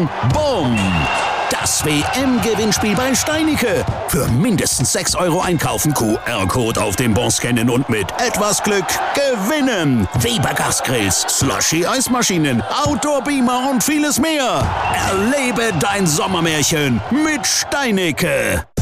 sagen, bumm! Das WM-Gewinnspiel bei Steinicke. Für mindestens 6 € einkaufen, QR-Code auf dem Bon scannen und mit etwas Glück gewinnen. Weber Gasgrills, Slushy-Eismaschinen, Outdoor-Beamer und vieles mehr. Erlebe dein Sommermärchen mit Steinicke.